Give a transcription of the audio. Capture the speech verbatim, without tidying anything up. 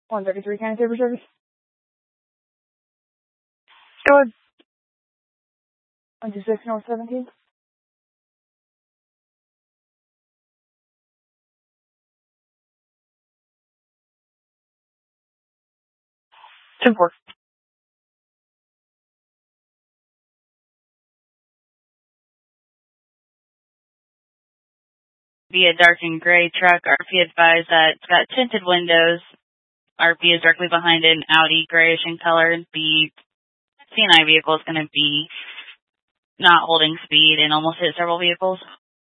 one thirty-three County Saber Service. Go ahead. one two six North seventeenth. ten four. Be a dark and gray truck. R P advised that it's got tinted windows. R P is directly behind an Audi, grayish in color. The C and I vehicle is going to be not holding speed and almost hit several vehicles.